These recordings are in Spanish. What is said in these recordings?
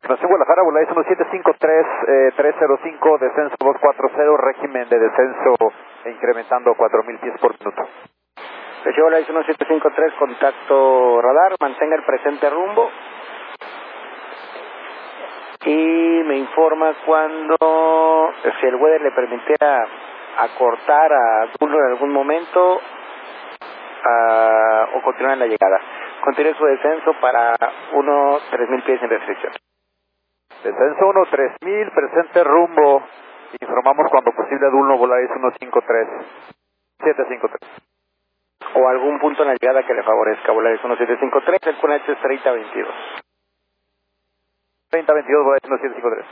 Nación Guadalajara, Volaris 1753, 305, descenso 240, régimen de descenso incrementando 4,000 pies por minuto. Nación Volaris 1753, contacto radar, mantenga el presente rumbo. Y me informa cuando, si el weather le permitiera acortar a Dulno en algún momento o continuar en la llegada. Continúe su descenso para 3,000 pies sin restricción. Descenso 3,000, presente rumbo. Informamos cuando posible Dulno Volaris 753. O algún punto en la llegada que le favorezca. Volaris 1753, el QNH es 3022. 3022, Volaris 1753.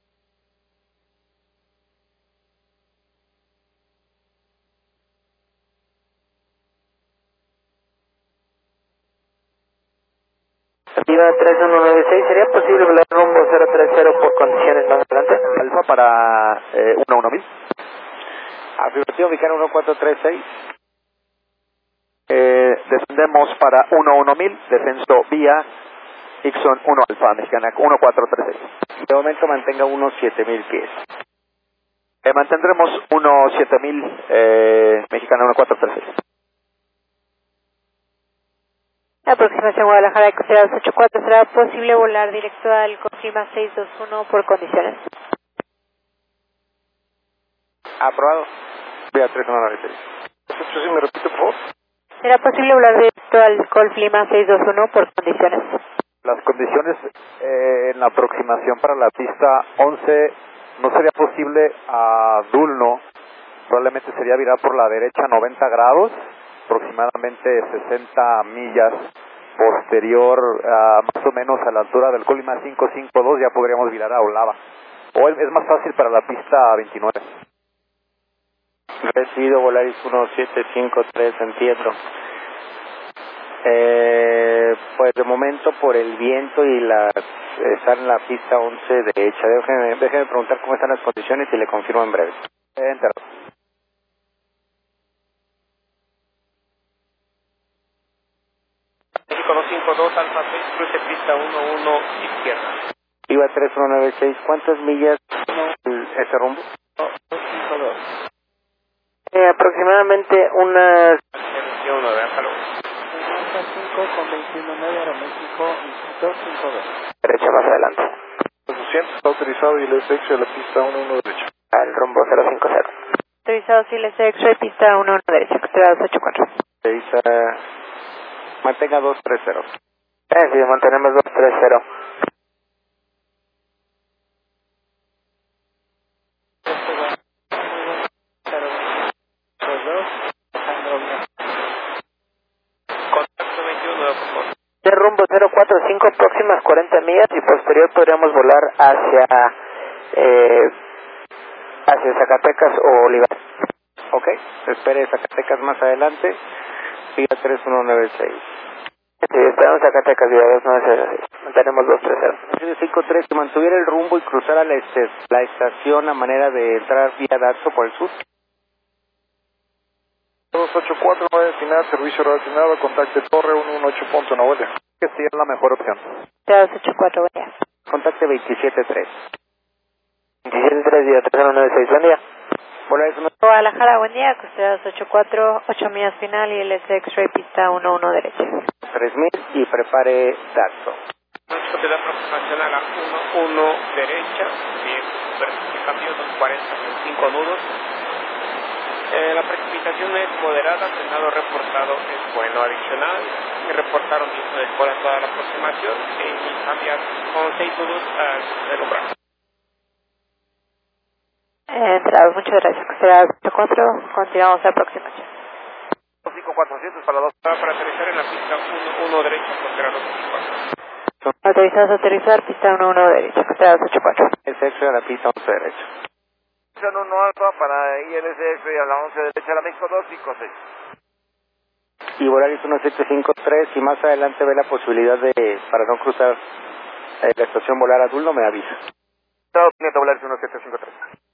Activa 3196, ¿sería posible volar rumbo 030 por condiciones más adelante? Alfa para 11000. Afirmativo, ubicar 1436. Descendemos para 11000, descenso vía Ixon 1 Alfa, mexicana 1436. De momento mantenga 7000 pies. Mantendremos 7000, mexicana 1436. Aproximación Guadalajara de Costeras 84, ¿será posible volar directo al confirma 621 por condiciones? Aprobado. Vía 3196. ¿Sí me repite, por favor? ¿Será posible volar directo al Golf Lima 621 por condiciones? Las condiciones en la aproximación para la pista 11 no sería posible a Dulno, probablemente sería virar por la derecha 90 grados, aproximadamente 60 millas posterior más o menos a la altura del Colima 552, ya podríamos virar a Olava. O es más fácil para la pista 29. Recibido Volaris 1753, entiendo. Pues de momento por el viento y estar en la pista 11 derecha. Déjeme preguntar cómo están las condiciones y le confirmo en breve. Enter. México 252, Alfa 6, cruce pista 11 izquierda. Iba 3196, ¿cuántas millas ese rumbo? 252. Aproximadamente unas... 21, déjalo. 5 con 21.9 Aeroméxico 252. Derecha más adelante. 200, está autorizado y el SX de la pista 11 derecha. Al rumbo 050. Autorizado Siles X-Ray, pista 11 derecha, Costeras 84. Mantenga 230. Sí, mantenemos 230. Contacto 21, por favor. De rumbo 045, próximas 40 millas y posterior podríamos volar hacia Zacatecas o Olivar. Ok, espere Zacatecas más adelante. Vía 3196. Sí, esperamos Zacatecas, vía 2906. Mantenemos 230. 53, que mantuviera el rumbo y cruzara la estación a manera de entrar vía Daxo por el sur. 284, va a destinar, servicio relacionado, contacte Torre 118 Punto Nahuel. Que sí es la mejor opción. Costeras 84, buen día. Contacte 273. 273, vía 3196, buen día. Volaris Guadalajara, buen día, Costeras 84, 8 millas final y el X-Ray, pista 11 derecha. 3000 y prepare Daxo. De la aproximación a la 11 derecha, bien, cambio 240 con 5 nudos. La precipitación es moderada, frenado reportado es bueno. Adicional, me reportaron viento de cola toda la aproximación y cambia con 6 nudos al umbral. Entrado, muchas gracias, Costeras 84, continuamos la aproximación. 5400 para 2. Para aterrizar en la pista 11 derecha, Costeras 284. Autorizados a aterrizar, pista 11 derecha, Costeras 84. El sexo de la pista 11 derecha. Son 1 Alfa para ILSF y a la 11 derecha a la México 256. Y Volaris 1753, si más adelante ve la posibilidad de, para no cruzar la estación volar a Dulno, me avisa. Estados Unidos, Volaris 1753.